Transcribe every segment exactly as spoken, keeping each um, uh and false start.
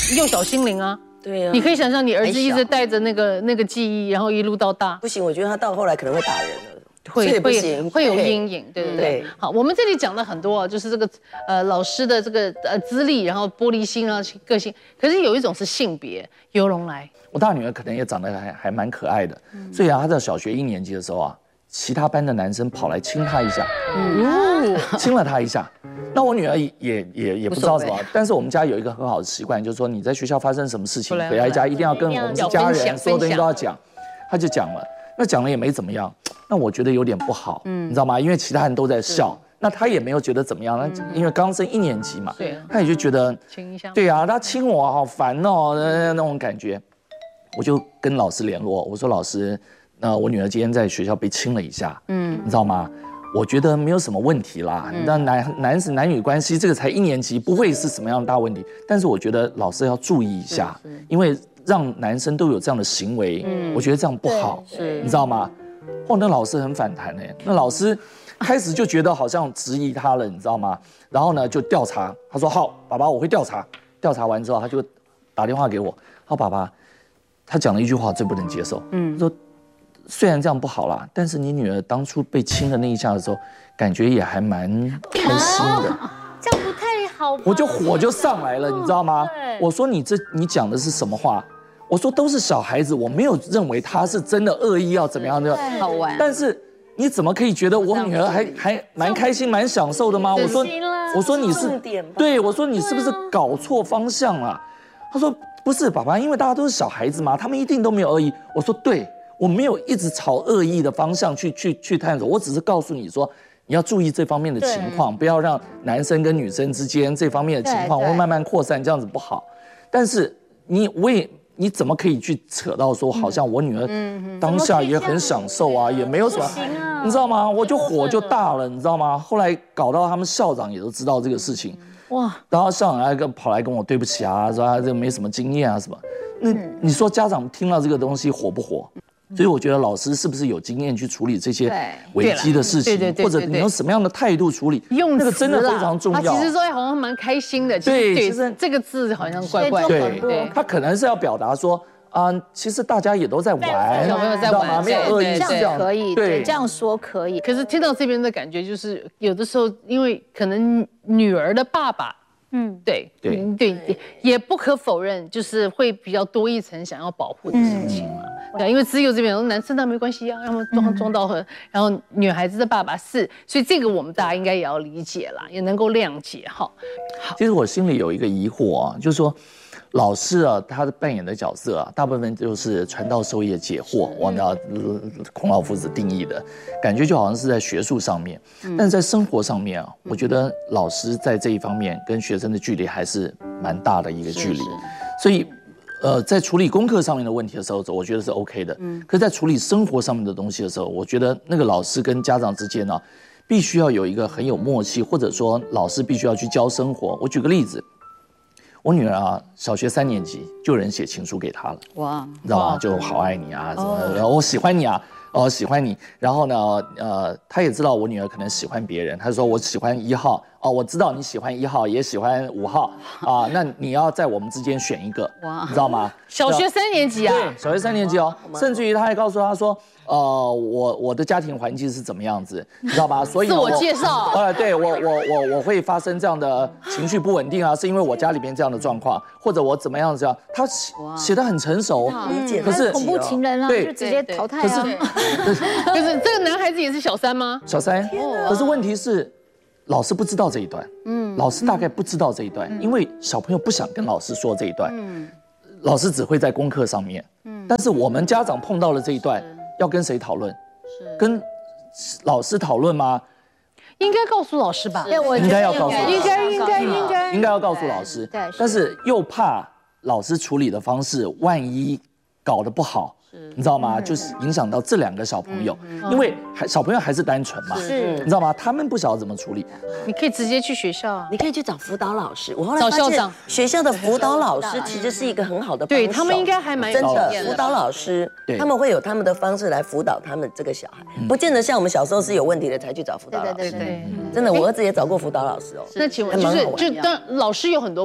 幼小心灵啊。 对呀， 你可以想象你儿子一直带着那个那个记忆，然后一路到大。 不行，我觉得他到后来可能会打人了。 会会会有阴影，对对对。好，我们这里讲了很多啊，就是这个呃老师的这个呃资历，然后玻璃心啊个性。可是有一种是性别，由荣来。 我大女儿可能也长得还还蛮可爱的，所以啊，她在小学一年级的时候啊，其他班的男生跑来亲她一下，嗯，亲了她一下。那我女儿也也也也不知道什么，但是我们家有一个很好的习惯，就是说你在学校发生什么事情，回来家一定要跟我们是家人，所有东西都要讲。她就讲了，那讲了也没怎么样。 那我觉得有点不好，嗯，你知道吗？因为其他人都在笑，那他也没有觉得怎么样。那因为刚升一年级嘛，对，他也就觉得亲一下，对啊，他亲我好烦哦，那种感觉。我就跟老师联络，我说老师，那我女儿今天在学校被亲了一下，嗯，你知道吗？我觉得没有什么问题啦。那男男是男女关系，这个才一年级，不会是什么样的大问题。但是我觉得老师要注意一下，因为让男生都有这样的行为，我觉得这样不好，你知道吗？ 哦，那老师很反弹哎，那老师开始就觉得好像质疑他了，你知道吗？然后呢就调查，他说好，爸爸我会调查。调查完之后，他就打电话给我，他说爸爸，他讲了一句话最不能接受，嗯，说虽然这样不好啦，但是你女儿当初被亲的那一下的时候，感觉也还蛮开心的， 这样不太好。 我就火就上来了，你知道吗？我说你这你讲的是什么话？ 我说都是小孩子，我没有认为他是真的恶意要怎么样的， 好玩。 但是你怎么可以觉得我女儿还还蛮开心、蛮享受的吗？我说，我说你是对，我说你是不是搞错方向了？他说不是，爸爸，因为大家都是小孩子嘛，他们一定都没有恶意。我说对，我没有一直朝恶意的方向去去去探索，我只是告诉你说你要注意这方面的情况，不要让男生跟女生之间这方面的情况会慢慢扩散，这样子不好。但是你我也。 你怎么可以去扯到说，好像我女儿当下也很享受啊，也没有什么，你知道吗？我就火就大了，你知道吗？后来搞到他们校长也都知道这个事情，哇！然后校长还跟跑来跟我对不起啊，说他这没什么经验啊什么。那你说家长听到这个东西火不火？所以我觉得老师是不是有经验去处理这些危机的事情，或者你用什么样的态度处理？ 用那个真的非常重要。 他其实说好像蛮开心的， 对， 其实这个字好像怪怪的。 对，对，他可能是要表达说。 啊，其实大家也都在玩， 小朋友在玩， 没有恶意， 这样可以， 对， 这样说可以。 可是听到这边的感觉，就是有的时候，因为可能女儿的爸爸，嗯，对对对，也不可否认，就是会比较多一层想要保护的事情嘛。对，因为自由这边男生那没关系啊，让他们装装到很，然后女孩子的爸爸是，所以这个我们大家应该也要理解啦，也能够谅解哈。 好，其实我心里有一个疑惑啊，就是说。 老师啊，他的扮演的角色啊，大部分就是传道授业解惑，按照孔老夫子定义的，感觉就好像是在学术上面，但是在生活上面啊，我觉得老师在这一方面跟学生的距离还是蛮大的一个距离，所以，呃，在处理功课上面的问题的时候，我觉得是 OK 的，嗯，可是在处理生活上面的东西的时候，我觉得那个老师跟家长之间呢，必须要有一个很有默契，或者说老师必须要去教生活。我举个例子。 我女儿啊，小学三年级就有人写情书给她了，哇，你知道吗？就好爱你啊，什么，然后我喜欢你啊，哦，喜欢你。然后呢，呃，她也知道我女儿可能喜欢别人，她说我喜欢一号，哦，我知道你喜欢一号，也喜欢五号啊，那你要在我们之间选一个，哇，你知道吗？ 小学三年级啊， 对，小学三年级哦，甚至于她还告诉她说。 呃，我我的家庭环境是怎么样子，你知道吧？所以自我介绍。 呃，对我我我我会发生这样的情绪不稳定啊，是因为我家里边这样的状况，或者我怎么样这样。他写写得很成熟， 理解。 可是恐怖情人啊，就直接淘汰啊。 可是， 可是这个男孩子也是小三吗？ 小三。可是问题是，老师不知道这一段。嗯。老师大概不知道这一段，因为小朋友不想跟老师说这一段。嗯。老师只会在功课上面。嗯。但是我们家长碰到了这一段。 要跟谁讨论？是跟老师讨论吗？ 应该告诉老师吧。 对，我应该要告诉， 应该应该应该应该要告诉老师。对，但是又怕老师处理的方式，万一搞得不好。 你知道吗？就是影响到这两个小朋友，因为还小朋友还是单纯嘛，是，你知道吗？他们不晓得怎么处理。 你可以直接去学校啊， 你可以去找辅导老师。我后来找校长， 学校的辅导老师其实是一个很好的帮手， 对他们应该还蛮真的辅导老师，他们会有他们的方式来辅导他们这个小孩，不见得像我们小时候是有问题的才去找辅导老师。对对对，真的，我儿子也找过辅导老师哦。 那请问就是就当老师有很多。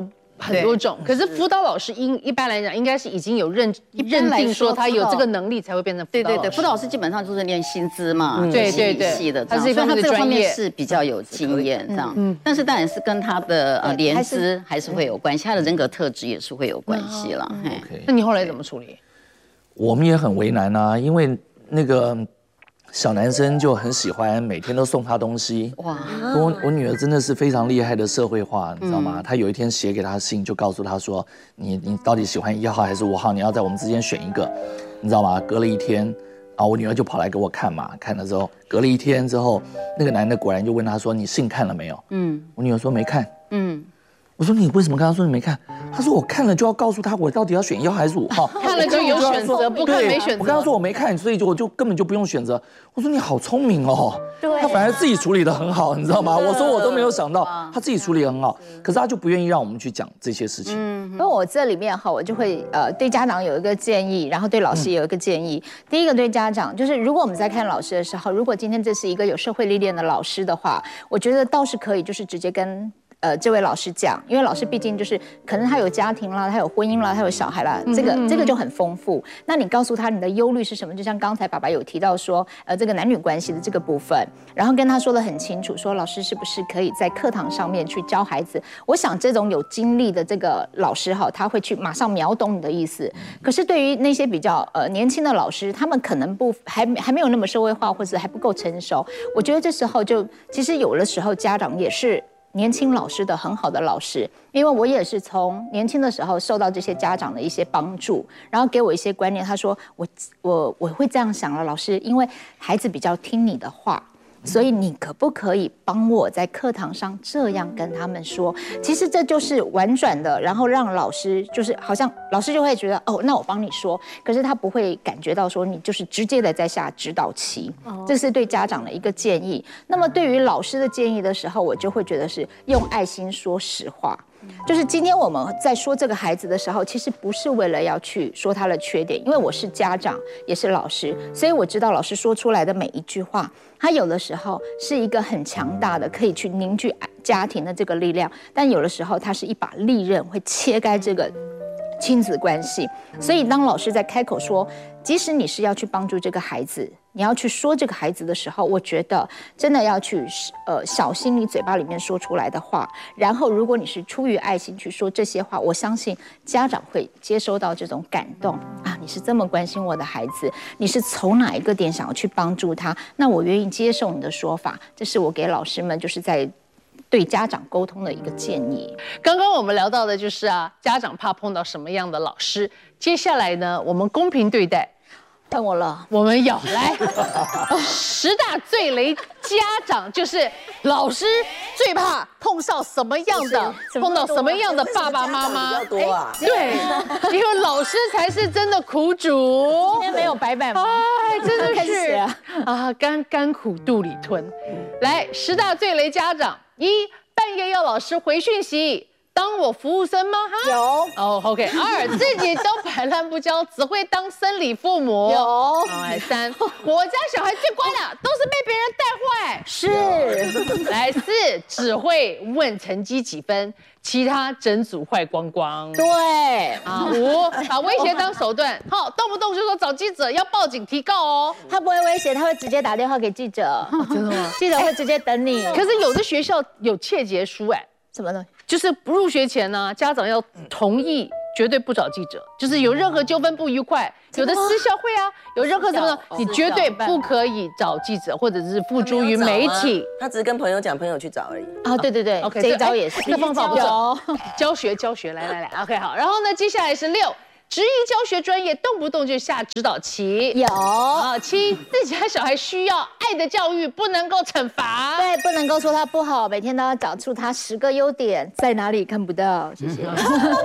很多种。可是辅导老师应一般来讲，应该是已经有认认定说他有这个能力才会变成辅导老师。 对对对，辅导老师基本上就是练薪资嘛， 对对对， 系的， 他是一方面的专业， 所以他这个方面是比较有经验这样。嗯，但是当然是跟他的呃年资还是会有关系，他的人格特质也是会有关系了。 那你后来怎么处理？ 我们也很为难啊，因为那个小男生就很喜欢每天都送他东西。哇，我我女儿真的是非常厉害的社会化，你知道吗？她有一天写给他信，就告诉他说，你你到底喜欢一号还是五号？你要在我们之间选一个，你知道吗？隔了一天，啊，我女儿就跑来给我看嘛，看了之后，隔了一天之后，那个男的果然就问她说，你信看了没有？嗯，我女儿说没看。嗯。我说你为什么跟他说你没看？他说我看了就要告诉他我到底要选一号还是五号。 看了就有选择，不看没选择。 我跟他说我没看，所以就我就根本就不用选择。我说你好聪明哦，对，他反而自己处理得很好，你知道吗？我说我都没有想到他自己处理得很好，可是他就不愿意让我们去讲这些事情。 嗯，因为我这里面哈，我就会呃对家长有一个建议，然后对老师也有一个建议。第一个对家长就是，如果我们在看老师的时候，如果今天这是一个有社会历练的老师的话，我觉得倒是可以，就是直接跟。呃，这位老师讲，因为老师毕竟就是可能他有家庭啦，他有婚姻啦，他有小孩啦，这个这个就很丰富。那你告诉他你的忧虑是什么？就像刚才爸爸有提到说，呃，这个男女关系的这个部分，然后跟他说得很清楚，说老师是不是可以在课堂上面去教孩子？我想这种有经历的这个老师哈，他会去马上秒懂你的意思。可是对于那些比较呃年轻的老师，他们可能不还还没有那么社会化，或者还不够成熟。我觉得这时候就其实有的时候家长也是。年轻老师的很好的老师，因为我也是从年轻的时候受到这些家长的一些帮助，然后给我一些观念。他说我我我会这样想了，老师，因为孩子比较听你的话。所以你可不可以帮我在课堂上这样跟他们说？其实这就是婉转的，然后让老师就是好像老师就会觉得哦，那我帮你说，可是他不会感觉到说你就是直接的在下指导棋，这是对家长的一个建议。那么对于老师的建议的时候，我就会觉得是用爱心说实话。就是今天我们在说这个孩子的时候，其实不是为了要去说他的缺点，因为我是家长也是老师，所以我知道老师说出来的每一句话，他有的时候是一个很强大的可以去凝聚家庭的这个力量，但有的时候它是一把利刃，会切开这个亲子关系。所以当老师在开口说，即使你是要去帮助这个孩子，你要去说这个孩子的时候，我觉得真的要去呃小心你嘴巴里面说出来的话。然后，如果你是出于爱心去说这些话，我相信家长会接收到这种感动啊！你是这么关心我的孩子，你是从哪一个点想要去帮助他？那我愿意接受你的说法。这是我给老师们就是在对家长沟通的一个建议。 刚刚我们聊到的就是啊，家长怕碰到什么样的老师。接下来呢，我们公平对待。 换我了， 我们有来十大最雷家长，就是老师最怕碰上什么样的，碰到什么样的爸爸妈妈。 比较多啊， 对，因为老师才是真的苦主。 今天没有白板吗？ 哎，真的是啊，甘甘苦肚里吞。来，十大最雷家长：一、半夜要老师回讯息。当我服务生吗？ 有哦 ，OK。二，自己都摆烂不教，只会当生理父母。 有。 来三，我家小孩最乖的，都是被别人带坏。 是。 来四，只会问成绩几分，其他整组坏光光。 对。 啊五，把威胁当手段，好，动不动就说找记者要报警提告哦。 他不会威胁，他会直接打电话给记者。 哦、真的吗？ 记者会直接等你。 可是有的学校有切结书哎。 什么呢？ 就是不入学前呢、啊，家长要同意，绝对不找记者。就是有任何纠纷不愉快，有的私校会啊，有任何什么，你绝对不可以找记者，或者是付诸于媒体。 他只是跟朋友讲，朋友去找而已。 啊，对对对 ，OK， 这一招也是。 这方法不错。教学教学，来来来 ，OK 好。然后呢，接下来是六。职业教学专业动不动就下指导棋， 有啊。七，自家小孩需要爱的教育，不能够惩罚， 对，不能够说他不好，每天都要找出他十个优点在哪里看不到，谢谢。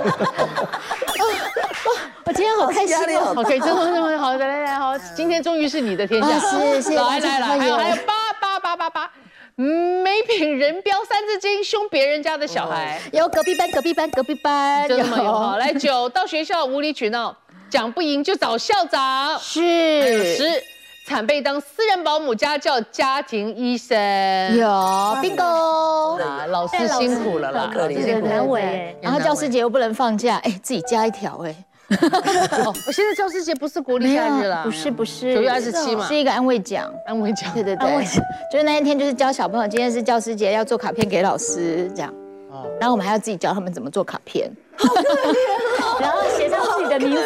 我今天好开心哦 ，OK， 真的真的好，来来来，好，今天终于是你的天下， 是是， 来来来，还有还有八八八八八。没品人标三字经，凶别人家的小孩， 有隔壁班隔壁班隔壁班， 真的吗？有好，来九，到学校无理取闹，讲不赢就找校长。 是十， 惨被当私人保姆、家教、家庭医生。 有 bingo， 啊，老师辛苦了啦， 可怜， 很难为。 然后教师节又不能放假，哎，自己加一条哎。 哦，我现在教师节不是国历假日啦， 不是不是， 九月二十七嘛， 是一个安慰奖， 安慰奖。 对对对，就是那一天就是教小朋友，今天是教师节，要做卡片给老师这样。然后我们还要自己教他们怎么做卡片， 好可怜，然后写上自己的名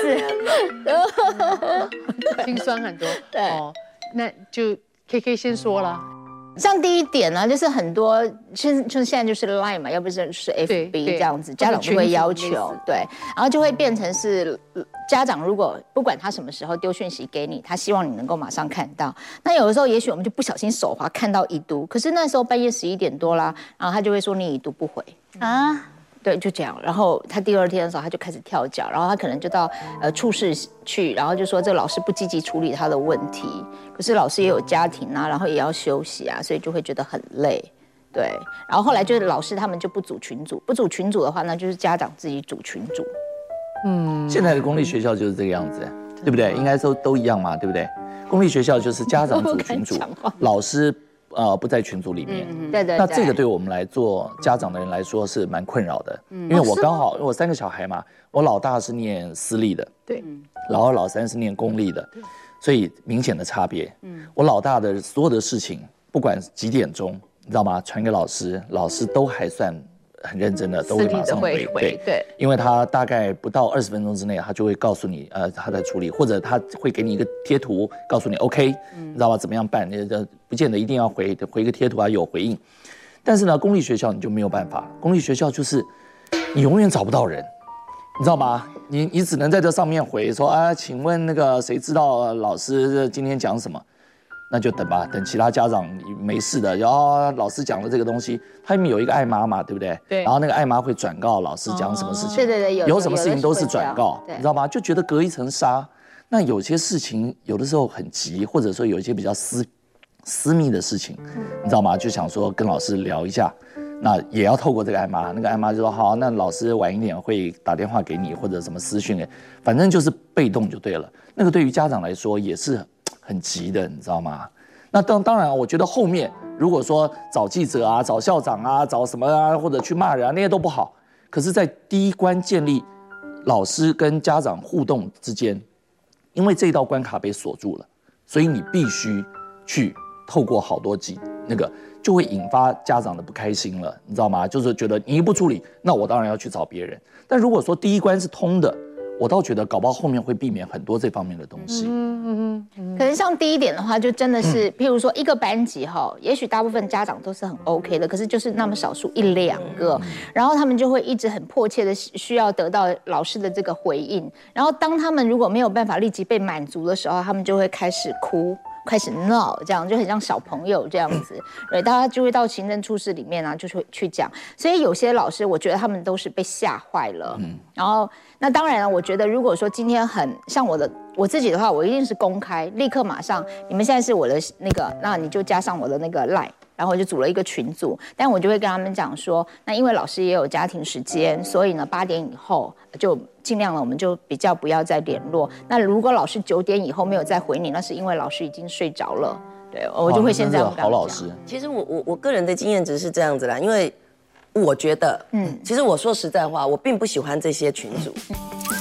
字，心酸很多。 对， 哦，那就 K K 先说了。 像第一点呢，就是很多现就现在就是 Line 嘛，要不是就是 F B 这样子，家长就会要求，对，然后就会变成是家长如果不管他什么时候丢讯息给你，他希望你能够马上看到。那有的时候也许我们就不小心手滑看到已读，可是那时候半夜十一点多啦，然后他就会说你已读不回啊。对，就这样。然后他第二天的时候，他就开始跳脚，然后他可能就到呃处室去，然后就说这老师不积极处理他的问题。可是老师也有家庭啊，然后也要休息啊，所以就会觉得很累。对，然后后来就是老师他们就不组群组，不组群组的话，那就是家长自己组群组。 嗯，现在的公立学校就是这个样子，对不对？应该都都一样嘛，对不对？公立学校就是家长组群组，老师。呃，不在群组里面， 嗯、对对。 那这个对我们来做家长的人来说是蛮困扰的，嗯、因为我刚好，因为我三个小孩嘛，我老大是念私立的， 对， 老二、老三是念公立的，所以明显的差别。嗯，我老大的所有的事情，不管几点钟，你知道吗？传给老师，老师都还算很认真的，都会马上回。 对对， 因为他大概不到二十分钟之内，他就会告诉你，呃，他在处理，或者他会给你一个贴图，告诉你 OK，、嗯、你知道吧？怎么样办？你的不见得一定要回回一个贴图啊，有回应。但是呢，公立学校你就没有办法，公立学校就是你永远找不到人，你知道吗？你你只能在这上面回说啊，请问那个谁知道老师今天讲什么？那就等吧，等其他家长没事的，然后老师讲的这个东西，他们有一个爱妈嘛，对不对？ 对。 然后那个爱妈会转告老师讲什么事情， 对对对，有有什么事情都是转告，你知道吗？就觉得隔一层纱。那有些事情有的时候很急，或者说有一些比较私私密的事情，你知道吗？就想说跟老师聊一下，那也要透过这个爱妈，那个爱妈就说好，那老师晚一点会打电话给你或者什么私讯，反正就是被动就对了。那个对于家长来说也是很急的，你知道吗？那当当然，我觉得后面如果说找记者啊、找校长啊、找什么啊，或者去骂人啊，那些都不好。可是，在第一关建立老师跟家长互动之间，因为这道关卡被锁住了，所以你必须去透过好多集那个，就会引发家长的不开心了，你知道吗？就是觉得你一不处理，那我当然要去找别人。但如果说第一关是通的，我倒觉得搞不好后面会避免很多这方面的东西。 嗯嗯嗯。可能像第一点的话，就真的是，譬如说一个班级哈，也许大部分家长都是很 OK 的，可是就是那么少数一两个，然后他们就会一直很迫切的需要得到老师的这个回应，然后当他们如果没有办法立即被满足的时候，他们就会开始哭。开始闹，这样就很像小朋友这样子，对，大家就会到行政处室里面啊，就会去讲。所以有些老师，我觉得他们都是被吓坏了。嗯，然后那当然了，我觉得如果说今天很像我的我自己的话，我一定是公开，立刻马上，你们现在是我的那个，那你就加上我的那个 line。然后我就组了一个群组，但我就会跟他们讲说，那因为老师也有家庭时间，所以呢八点以后就尽量了，我们就比较不要再联络。那如果老师九点以后没有再回你，那是因为老师已经睡着了。对，我就会先这样跟他们讲。 好老师， 其实我我我个人的经验值是这样子啦，因为我觉得，嗯，其实我说实在话，我并不喜欢这些群组，